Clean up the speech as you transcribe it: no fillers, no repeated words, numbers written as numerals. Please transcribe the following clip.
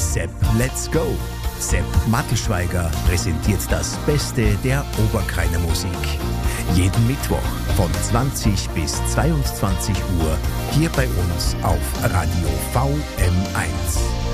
Sepp, let's go! Sepp Mattelschweiger präsentiert das Beste der Oberkreiner Musik. Jeden Mittwoch von 20 bis 22 Uhr hier bei uns auf Radio VM1.